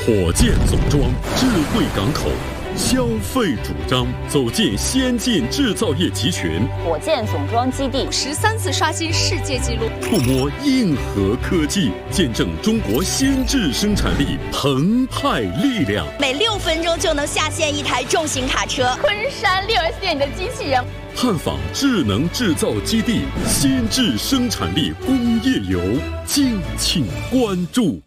火箭总装智慧港口，消费主张走进先进制造业集群。 火箭总装基地 13次刷新世界纪录。 触摸硬核科技，见证中国先制生产力澎湃力量。 每6分钟就能下线一台重型卡车。 昆山6S店里的机器人。 探访智能制造基地，先制生产力工业游，敬请关注。